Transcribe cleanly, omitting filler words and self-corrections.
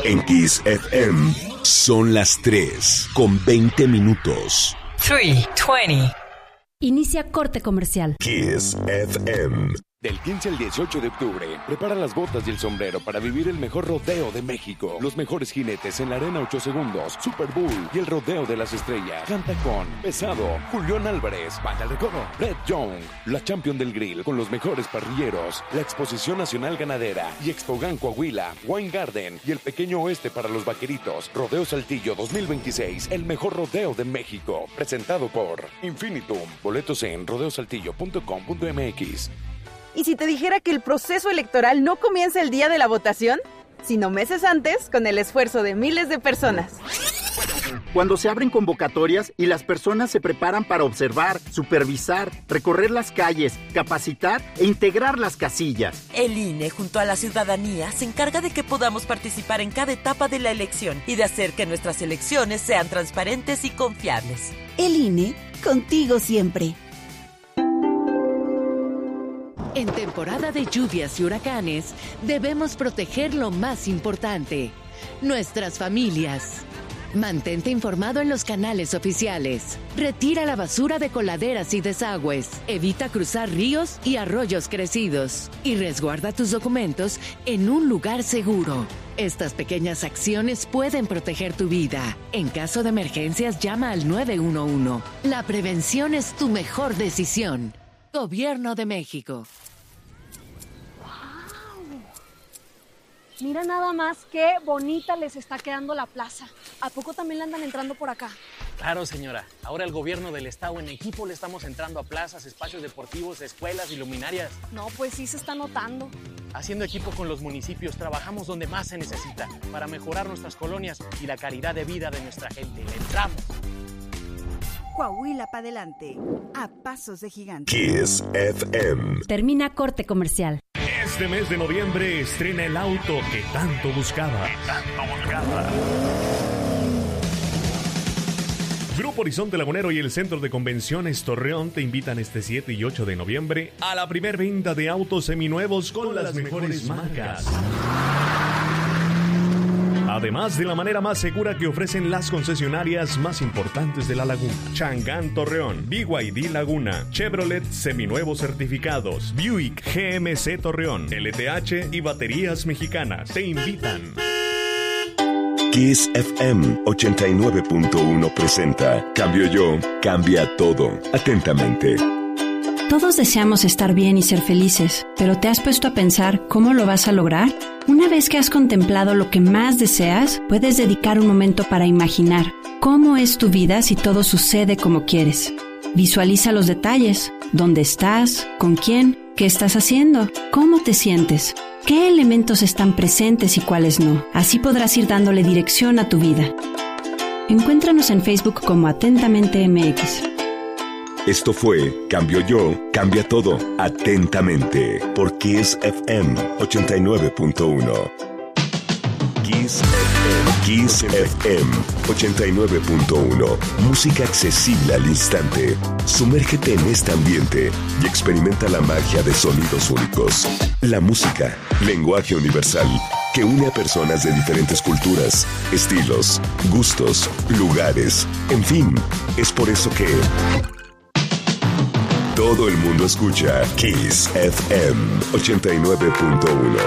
En Kiss FM son las 3:20. 3:20. Inicia corte comercial. Kiss FM. Del 15 al 18 de octubre, prepara las botas y el sombrero para vivir el mejor rodeo de México. Los mejores jinetes en la Arena 8 Segundos, Super Bowl y el Rodeo de las Estrellas. Canta con Pesado, Julián Álvarez, Banda El Recodo, Brett Young, la Champion del Grill con los mejores parrilleros, la Exposición Nacional Ganadera y Expogan Coahuila, Wine Garden y el Pequeño Oeste para los Vaqueritos. Rodeo Saltillo 2026, el mejor rodeo de México. Presentado por Infinitum. Boletos en rodeosaltillo.com.mx. ¿Y si te dijera que el proceso electoral no comienza el día de la votación, sino meses antes, con el esfuerzo de miles de personas? Cuando se abren convocatorias y las personas se preparan para observar, supervisar, recorrer las calles, capacitar e integrar las casillas. El INE, junto a la ciudadanía, se encarga de que podamos participar en cada etapa de la elección y de hacer que nuestras elecciones sean transparentes y confiables. El INE, contigo siempre. En temporada de lluvias y huracanes, debemos proteger lo más importante, nuestras familias. Mantente informado en los canales oficiales. Retira la basura de coladeras y desagües. Evita cruzar ríos y arroyos crecidos. Y resguarda tus documentos en un lugar seguro. Estas pequeñas acciones pueden proteger tu vida. En caso de emergencias, llama al 911. La prevención es tu mejor decisión. Gobierno de México. Mira nada más qué bonita les está quedando la plaza. ¿A poco también le andan entrando por acá? Claro, señora. Ahora el gobierno del estado en equipo le estamos entrando a plazas, espacios deportivos, escuelas y luminarias. No, pues sí se está notando. Haciendo equipo con los municipios, trabajamos donde más se necesita para mejorar nuestras colonias y la calidad de vida de nuestra gente. ¡Le entramos! Coahuila para adelante, a pasos de gigante. Kiss FM. Termina corte comercial. Este mes de noviembre estrena el auto que tanto buscabas. Grupo Horizonte Lagunero y el Centro de Convenciones Torreón te invitan este 7 y 8 de noviembre a la primer venta de autos seminuevos con las mejores marcas. Además de la manera más segura que ofrecen las concesionarias más importantes de la laguna. Changán Torreón, BYD Laguna, Chevrolet Seminuevos Certificados, Buick GMC Torreón, LTH y Baterías Mexicanas te invitan. Kiss FM 89.1 presenta Cambio Yo, cambia todo. Atentamente. Todos deseamos estar bien y ser felices, pero ¿te has puesto a pensar cómo lo vas a lograr? Una vez que has contemplado lo que más deseas, puedes dedicar un momento para imaginar cómo es tu vida si todo sucede como quieres. Visualiza los detalles, dónde estás, con quién, qué estás haciendo, cómo te sientes, qué elementos están presentes y cuáles no. Así podrás ir dándole dirección a tu vida. Encuéntranos en Facebook como Atentamente MX. Esto fue Cambio Yo, cambia todo. Atentamente. Por Kiss FM 89.1. Kiss FM 89.1. Música accesible al instante. Sumérgete en este ambiente y experimenta la magia de sonidos únicos. La música, lenguaje universal, que une a personas de diferentes culturas, estilos, gustos, lugares. En fin, es por eso que todo el mundo escucha Kiss FM 89.1.